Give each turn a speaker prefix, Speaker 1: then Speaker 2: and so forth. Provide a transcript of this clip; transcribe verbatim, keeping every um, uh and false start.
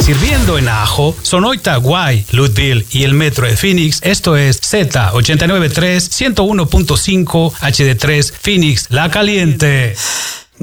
Speaker 1: sirviendo en Ajo, Sonoita, Guay, Louisville y el metro de Phoenix. Esto es Z ochenta y nueve punto tres, ciento uno punto cinco H D tres, Phoenix, La Caliente.